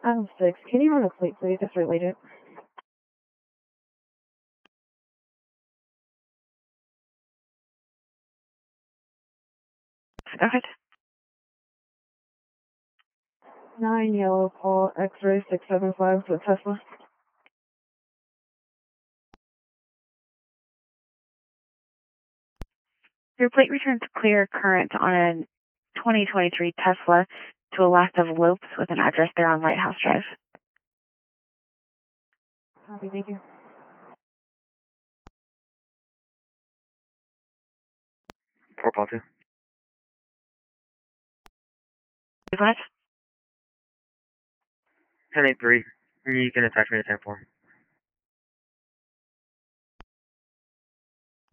6. Can you run a plate, please? That's related. Go ahead. 9 yellow Paul X-ray 675 with Tesla. Your plate returns clear current on a 2023 Tesla to a last of Lopes with an address there on Lighthouse Drive. Copy, thank you. Four Paul 2. What? 1083. You can attach me to 10-4.